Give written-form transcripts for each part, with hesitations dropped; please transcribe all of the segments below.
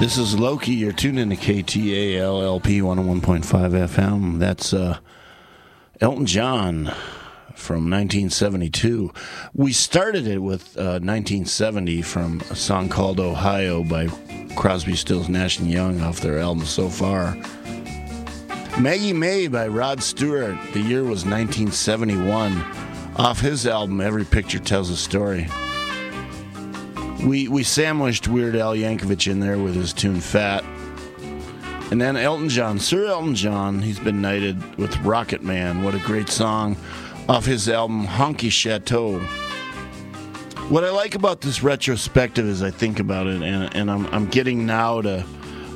This is Loki. You're tuned into KTALLP 101.5 FM. That's Elton John from 1972. We started it with 1970 from a song called Ohio by Crosby, Stills, Nash & Young off their album So Far. Maggie May by Rod Stewart. The year was 1971. Off his album, Every Picture Tells a Story. We sandwiched Weird Al Yankovic in there with his tune Fat. And then Elton John, Sir Elton John, he's been knighted with Rocket Man. What a great song off his album Honky Chateau. What I like about this retrospective as I think about it, and I'm getting now to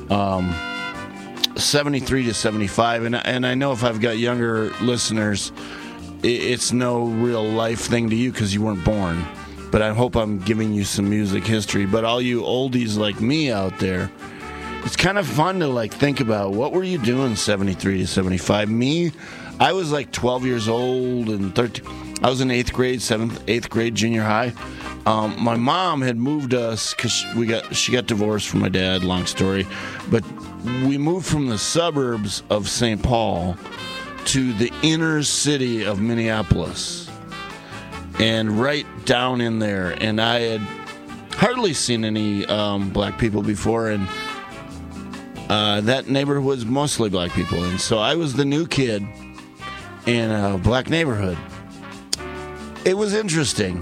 73 to 75, and I know if I've got younger listeners, it's no real life thing to you because you weren't born. But I hope I'm giving you some music history. But all you oldies like me out there, it's kind of fun to think about what were you doing 73 to 75. Me, I was 12 years old and 13. I was in 8th grade, 8th grade junior high. My mom had moved us because she got divorced from my dad. Long story, but we moved from the suburbs of St. Paul to the inner city of Minneapolis. And right down in there, and I had hardly seen any black people before, and that neighborhood was mostly black people, and so I was the new kid in a black neighborhood. It was interesting,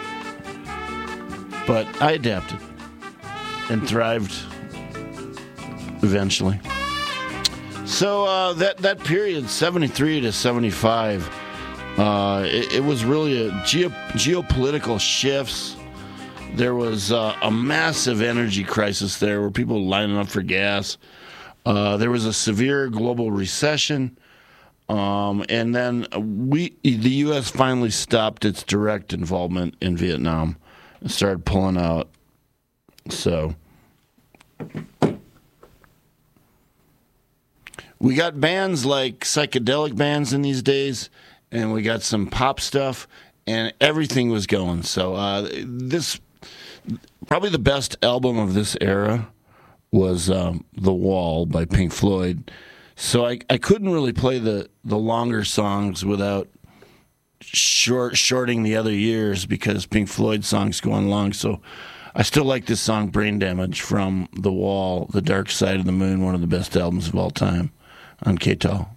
but I adapted and thrived eventually. So that period, 73 to 75, it was really a geopolitical shifts. There was a massive energy crisis there where people were lining up for gas. There was a severe global recession. And then the U.S. finally stopped its direct involvement in Vietnam and started pulling out. So we got bands like psychedelic bands in these days, and we got some pop stuff, and everything was going. So this, probably the best album of this era was The Wall by Pink Floyd. So I couldn't really play the longer songs without shorting the other years because Pink Floyd songs go on long. So I still like this song, Brain Damage, from The Wall, The Dark Side of the Moon, one of the best albums of all time on KTAL.